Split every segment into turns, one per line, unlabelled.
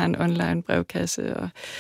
en online brevkasse,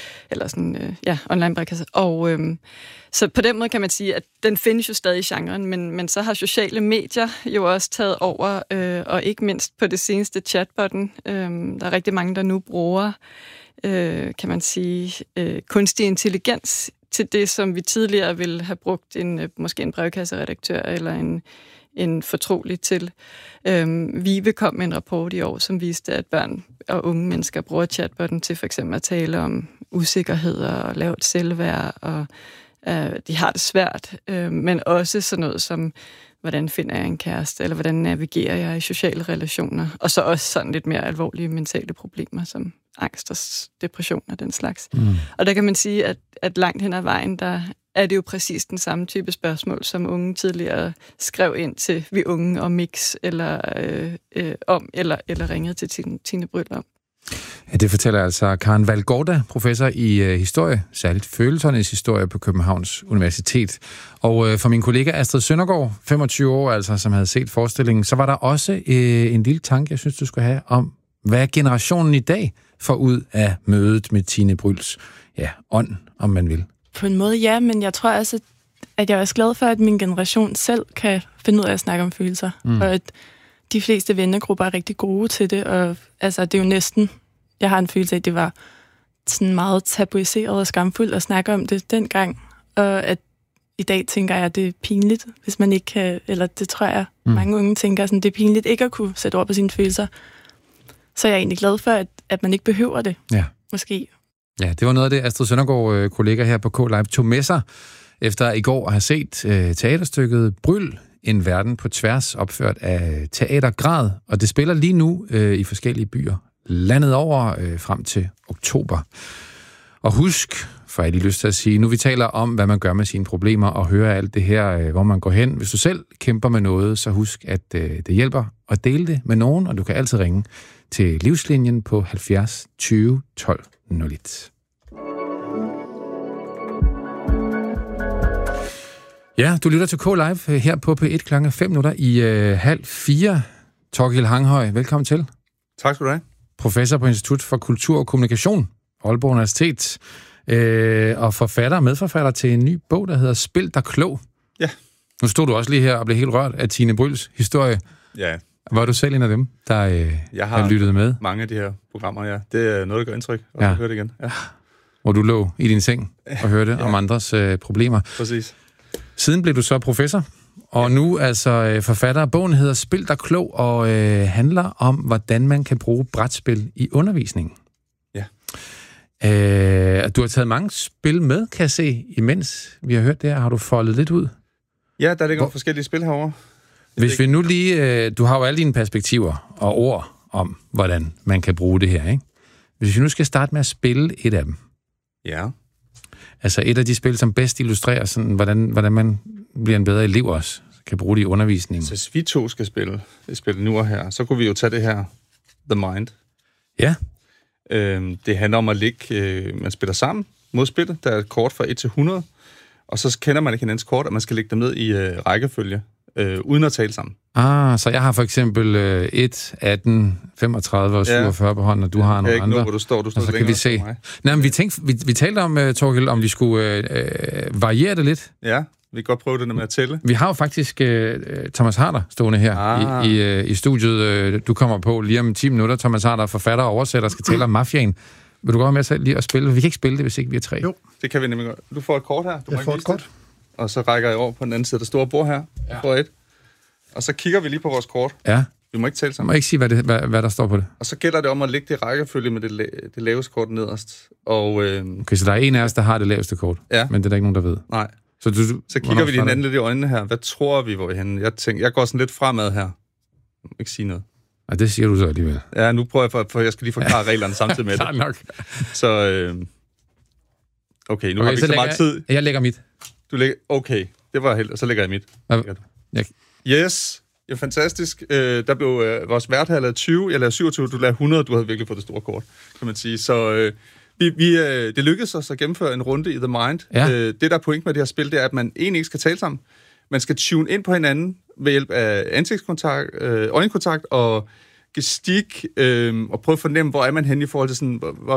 online brevkasse. Og så på den måde kan man sige, at den findes jo stadig i genren, men så har sociale medier jo også taget over, og ikke mindst på det seneste chatbotten. Der er rigtig mange, der nu bruger, kan man sige, kunstig intelligens til det, som vi tidligere ville have brugt måske en brevkasseredaktør eller en fortrolig til. VIVE kom med en rapport i år, som viste, at børn og unge mennesker bruger chatbotten til for eksempel at tale om usikkerheder og lavt selvværd, og de har det svært, men også sådan noget som, hvordan finder jeg en kæreste, eller hvordan navigerer jeg i sociale relationer, og så også sådan lidt mere alvorlige mentale problemer, som angst og depression og den slags. Og der kan man sige, at langt hen ad vejen, der er det jo præcis den samme type spørgsmål, som unge tidligere skrev ind til Vi Unge og Mix, eller ringede til Tine Bryld om.
Ja, det fortæller altså Karen Valgårda, professor i historie, særligt følelsernes historie på Københavns Universitet. Og for min kollega Astrid Søndergaard, 25 år altså, som havde set forestillingen, så var der også en lille tanke, jeg synes, du skulle have om, hvad generationen i dag får ud af mødet med Tine Brylds ånd, om man vil.
På en måde ja, men jeg tror også, at jeg er også glad for, at min generation selv kan finde ud af at snakke om følelser. Og at de fleste vennegrupper er rigtig gode til det, og altså, det er jo næsten, jeg har en følelse af, at det var sådan meget tabuiseret og skamfuldt at snakke om det dengang, og at i dag tænker jeg, at det er pinligt, hvis man ikke kan, eller det tror jeg, mange unge tænker, sådan, det er pinligt ikke at kunne sætte ord på sine følelser. Så jeg er egentlig glad for, at man ikke behøver det, måske.
Ja, det var noget af det, Astrid Søndergaard, kollega her på K-Live, tog med sig, efter i går at have set teaterstykket Bryld, en verden på tværs, opført af Teatergrad, og det spiller lige nu i forskellige byer landet over frem til oktober. Og husk, for jeg har lige lyst til at sige, nu vi taler om, hvad man gør med sine problemer, og hører alt det her, hvor man går hen. Hvis du selv kæmper med noget, så husk, at det hjælper at dele det med nogen, og du kan altid ringe til Livslinjen på 70 20 12 01. Ja, du lytter til K-Live her på P1 klokken 3:05 Thorkild Hanghøj, velkommen til.
Tak skal du have.
Professor på Institut for Kultur og Kommunikation, Aalborg Universitet, og medforfatter til en ny bog, der hedder Spil dig klog.
Ja.
Nu stod du også lige her og blev helt rørt af Tine Brylds historie.
Ja.
Var du selv en af dem, der
jeg har
lyttet med?
Mange af de her programmer, ja. Det er noget, der gør indtryk, og jeg hører det igen. Ja.
Hvor du lå i din seng og hørte om andres problemer.
Præcis.
Siden blev du så professor, og nu altså forfatter. Bogen hedder Spil dig klog, og handler om, hvordan man kan bruge brætspil i undervisningen.
Ja.
Du har taget mange spil med, kan jeg se, imens vi har hørt det her. Har du foldet lidt ud?
Ja, der ligger forskellige spil herovre.
Hvis vi nu lige... du har jo alle dine perspektiver og ord om, hvordan man kan bruge det her, ikke? Hvis vi nu skal starte med at spille et af dem.
Ja.
Altså et af de spil, som bedst illustrerer, sådan, hvordan man bliver en bedre elev også, kan bruge det i undervisningen.
Så hvis vi to skal spille nu og her, så kunne vi jo tage det her The Mind.
Ja.
Det handler om at ligge... man spiller sammen mod spillet. Der er et kort fra 1 til 100, og så kender man ikke hinandens kort, og man skal lægge dem ned i rækkefølge, uden at tale sammen.
Så jeg har for eksempel 1, 18, 35 og 47 på hånden, og du har nogle andre.
Hvor du står
og så kan vi se. Nej, men vi talte om, Thorkild, om vi skulle variere det lidt.
Ja, vi kan godt prøve det med at tælle.
Vi har jo faktisk Thomas Harder stående her i studiet. Du kommer på lige om 10 minutter. Thomas Harder, forfatter og oversætter, skal tale om mafiaen. Vil du gå med selv lige at spille? Vi kan ikke spille det, hvis ikke vi er 3.
Jo, det kan vi nemlig godt. Du får et kort her.
Jeg får et kort.
Og så rækker jeg over på den anden side af det store bord her. Ja. For 1. Og så kigger vi lige på vores kort.
Ja.
Vi må ikke tale sammen.
Jeg må ikke sige, hvad der står på det.
Og så gælder det om at lægge det i rækkefølge med det laveste kort nederst. Og,
okay, så der er en af os, der har det laveste kort.
Ja.
Men det er der ikke nogen, der ved.
Nej.
Så
kigger vi hinanden lidt i øjnene her. Hvad tror vi, hvor vi henne? Jeg går sådan lidt fremad her. Jeg må ikke sige noget.
Og det siger du så alligevel.
Ja, nu prøver jeg, for jeg skal lige forklare reglerne samtidig med det.
nok.
Så, okay, nu har vi ikke så meget tid.
Jeg lægger mit.
Du lægger, okay, det var heldigt, og så lægger jeg mit. Yes, ja, fantastisk. Der blev vores vært her lavet 20, jeg lavede 27, du lavede 100, du havde virkelig fået det store kort, kan man sige. Så det lykkedes os at gennemføre en runde i The Mind.
Ja.
Det, der er point med det her spil, det er, at man egentlig ikke skal tale sammen. Man skal tune ind på hinanden ved hjælp af ansigtskontakt, øjenkontakt og gestik, og prøve at fornemme, hvor er man henne i forhold til sådan,